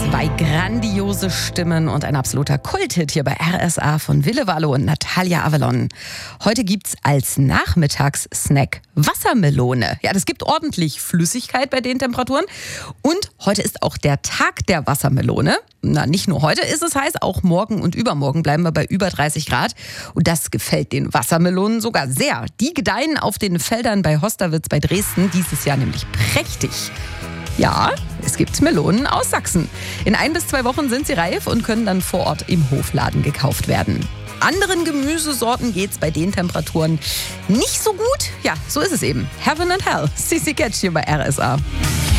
Zwei grandiose Stimmen und ein absoluter Kulthit hier bei RSA von Ville Valo und Natalia Avalon. Heute gibt's als Nachmittagssnack Wassermelone. Ja, das gibt ordentlich Flüssigkeit bei den Temperaturen. Und heute ist auch der Tag der Wassermelone. Na, nicht nur heute ist es heiß, auch morgen und übermorgen bleiben wir bei über 30 Grad. Und das gefällt den Wassermelonen sogar sehr. Die gedeihen auf den Feldern bei Hosterwitz bei Dresden dieses Jahr nämlich prächtig. Ja, es gibt Melonen aus Sachsen. In 1 bis 2 Wochen sind sie reif und können dann vor Ort im Hofladen gekauft werden. Anderen Gemüsesorten geht's bei den Temperaturen nicht so gut. Ja, so ist es eben. Heaven and Hell. Sissy Catch hier bei RSA.